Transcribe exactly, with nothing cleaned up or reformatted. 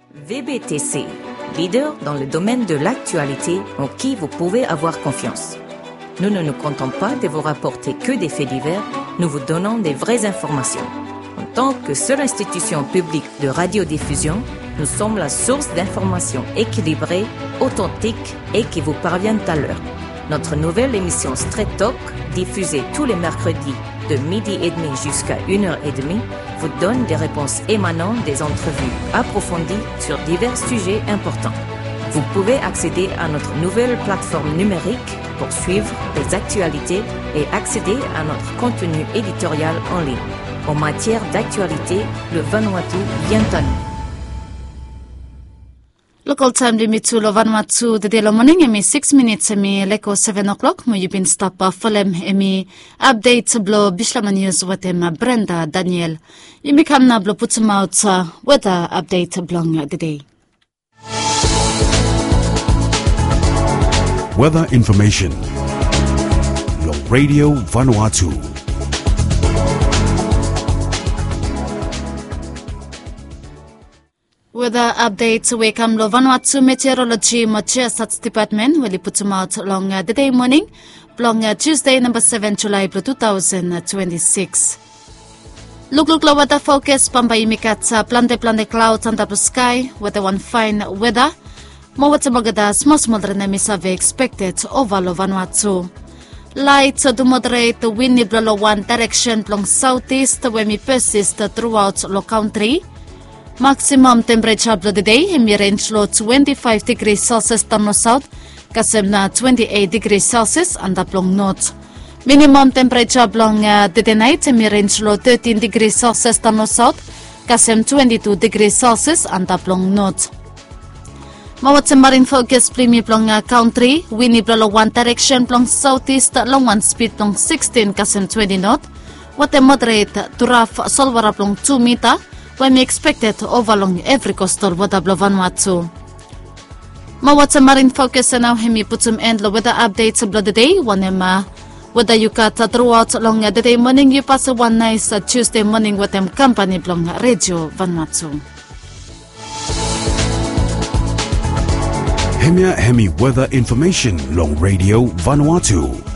V B T C, leader dans le domaine de l'actualité en qui vous pouvez avoir confiance. Nous ne nous contentons pas de vous rapporter que des faits divers, nous vous donnons des vraies informations. En tant que seule institution publique de radiodiffusion, nous sommes la source d'informations équilibrées, authentiques et qui vous parviennent à l'heure. Notre nouvelle émission Straight Talk, diffusée tous les mercredis de midi et demi jusqu'à une heure et demie, vous donne des réponses émanant des entrevues approfondies sur divers sujets importants. Vous pouvez accéder à notre nouvelle plateforme numérique pour suivre les actualités et accéder à notre contenu éditorial en ligne. En matière d'actualité, le Vanuatu vient à nous. Local time limit to lo Vanuatu the day morning emi six minutes emi leko seven o'clock mo you been stop falem emi update blo Bislama News watem Brenda Daniel imi kamna blo put out weather update blong the day. Weather information. Long Radio Vanuatu. Weather updates we come lo Vanuatu Meteorology Stats Department will put them out long the day morning, long Tuesday number seven July two thousand twenty-six. Look look lo weather focus pampaimikat sa plante plante clouds under the sky weather one fine weather. Mo what's magada small small rain expected over lo Vanuatu. Light to moderate windy blow one direction long southeast when we persist throughout lo country. Maximum temperature of the day in range low twenty-five degrees Celsius down south, kasem na twenty-eight degrees Celsius and up long north. Minimum temperature along uh, the night in range low thirteen degrees Celsius down south, kasem twenty-two degrees Celsius and up long north. Mawat marine focus premium long uh, country, windy blow one direction long southeast long one speed long sixteen kasem twenty knot. What a moderate to rough solver long two meter. When we expected overlong every coastal weather blo Vanuatu. Mawat marine focus now hemi putum end lo weather updates blo the day one ema weather you cut throughout long the day morning you pass one nice uh, Tuesday morning with them company blong Radio Vanuatu. Hemia Hemi weather information long Radio Vanuatu.